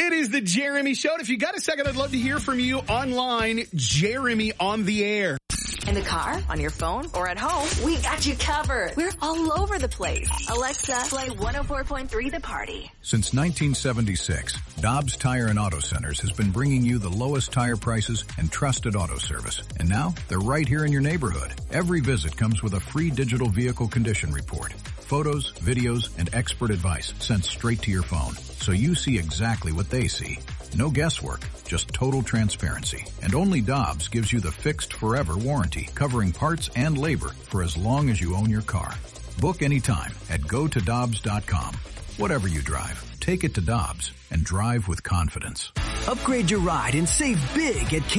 It is the Jeremy Show. And if you got a second, I'd love to hear from you online. Jeremy on the air. In the car, on your phone, or at home, we got you covered. We're all over the place. Alexa, play 104.3 The Party. Since 1976, Dobbs Tire and Auto Centers has been bringing you the lowest tire prices and trusted auto service. And now, they're right here in your neighborhood. Every visit comes with a free digital vehicle condition report. Photos, videos, and expert advice sent straight to your phone, so you see exactly what they see. No guesswork, just total transparency. And only Dobbs gives you the fixed forever warranty, covering parts and labor for as long as you own your car. Book anytime at gotodobbs.com. Whatever you drive, take it to Dobbs and drive with confidence. Upgrade your ride and save big at